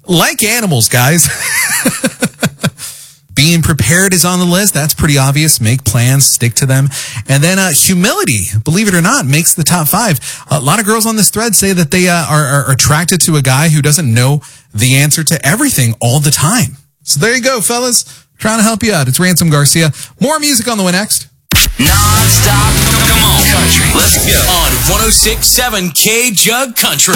Like animals, guys. Being prepared is on the list. That's pretty obvious. Make plans, stick to them. And then humility, believe it or not, makes the top 5. A lot of girls on this thread say that they are attracted to a guy who doesn't know the answer to everything all the time. So there you go, fellas. Trying to help you out. It's Ransom Garcia. More music on the way next. Non-stop, come on, country. Let's go. On 106.7 K-Jug Country.